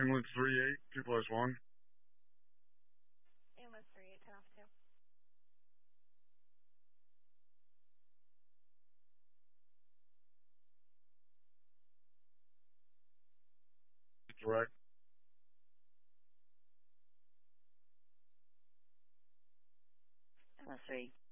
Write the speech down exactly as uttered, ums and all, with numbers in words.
Ambulance three eight, two plus one. Ambulance three eight, ten off two. Direct. Ambulance three,